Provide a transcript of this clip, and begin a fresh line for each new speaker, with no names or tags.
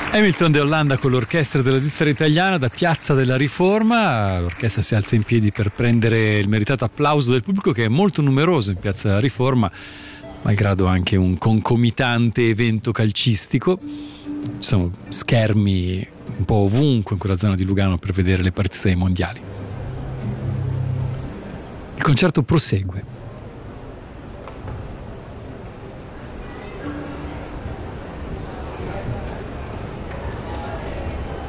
Hamilton de Hollanda con l'orchestra della Svizzera italiana da Piazza della Riforma. L'orchestra si alza in piedi per prendere il meritato applauso del pubblico, che è molto numeroso in Piazza della Riforma, malgrado anche un concomitante evento calcistico. Ci sono schermi un po' ovunque in quella zona di Lugano per vedere le partite dei mondiali. Il concerto prosegue.